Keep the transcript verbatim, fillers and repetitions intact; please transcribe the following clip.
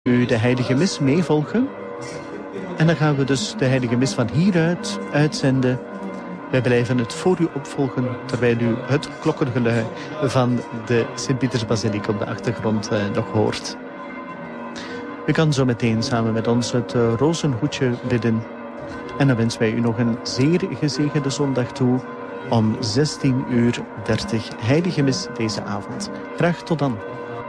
u de heilige mis meevolgen. En dan gaan we dus de heilige mis van hieruit uitzenden. Wij blijven het voor u opvolgen terwijl u het klokkengelui van de Sint-Pietersbasiliek op de achtergrond eh, nog hoort. U kan zo meteen samen met ons het uh, rozenhoedje bidden. En dan wensen wij u nog een zeer gezegende zondag toe om zestien uur dertig heilige mis deze avond. Graag tot dan.